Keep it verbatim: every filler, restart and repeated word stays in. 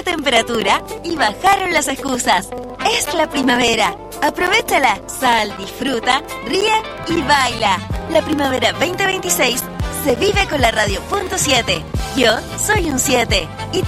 temperatura y bajaron las excusas. Es la primavera. Aprovéchala, sal, disfruta, ríe y baila. La primavera veinte veintiséis se vive con la radio punto siete. Yo soy un siete. ¿Y tú?